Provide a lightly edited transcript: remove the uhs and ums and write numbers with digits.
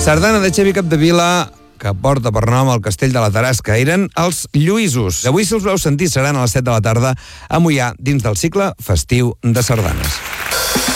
Sardana de Xavi Capdevila, que porta per nom el castell de la Tarasca. Eren els Lluïsos. Avui, si els veu sentir, seran a les 7 de la tarda a Moià, dins del cicle festiu de sardanes.